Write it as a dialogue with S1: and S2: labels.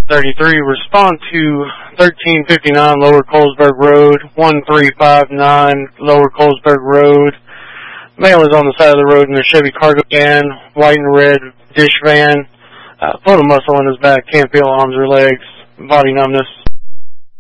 S1: 33, respond to 1359 Lower Colesburg Road, 1359 Lower Colesburg Road. Male is on the side of the road in a Chevy cargo van, white and red dish van. Photo muscle in his back, can't feel arms or legs, body numbness.